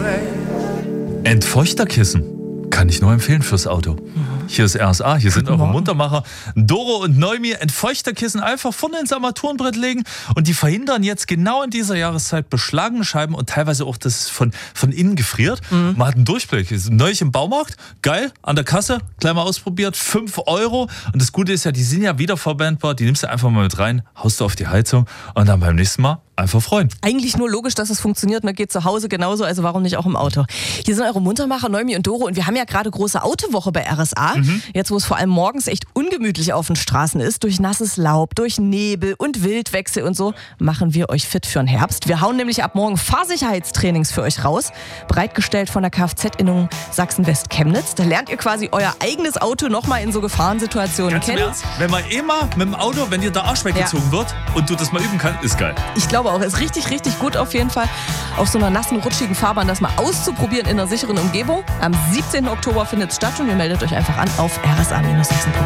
Entfeuchterkissen. Kann ich nur empfehlen fürs Auto. Hier ist RSA, hier sind eure Muntermacher. Doro und Noemi, Entfeuchterkissen einfach vorne ins Armaturenbrett legen und die verhindern jetzt genau in dieser Jahreszeit beschlagene Scheiben und teilweise auch, dass es von innen gefriert. Man hat einen Durchblick. Neulich im Baumarkt, geil, an der Kasse, gleich mal ausprobiert, 5 €. Und das Gute ist ja, die sind ja wiederverwendbar, die nimmst du einfach mal mit rein, haust du auf die Heizung und dann beim nächsten Mal einfach freuen. Eigentlich nur logisch, dass es funktioniert. Man geht zu Hause genauso, also warum nicht auch im Auto? Hier sind eure Muntermacher, Noemi und Doro. Und wir haben ja gerade große Autowoche bei RSA. Jetzt, wo es vor allem morgens echt ungemütlich auf den Straßen ist, durch nasses Laub, durch Nebel und Wildwechsel und so, machen wir euch fit für den Herbst. Wir hauen nämlich ab morgen Fahrsicherheitstrainings für euch raus. Bereitgestellt von der Kfz-Innung Sachsen-West-Chemnitz. Da lernt ihr quasi euer eigenes Auto nochmal in so Gefahrensituationen kennen. Wenn man immer mit dem Auto, wenn dir der Arsch weggezogen wird und du das mal üben kannst, ist geil. Ich glaube auch, ist richtig, richtig gut auf jeden Fall, auf so einer nassen, rutschigen Fahrbahn das mal auszuprobieren in einer sicheren Umgebung. Am 17. Oktober findet es statt und ihr meldet euch einfach an auf rsa-sachsen.de.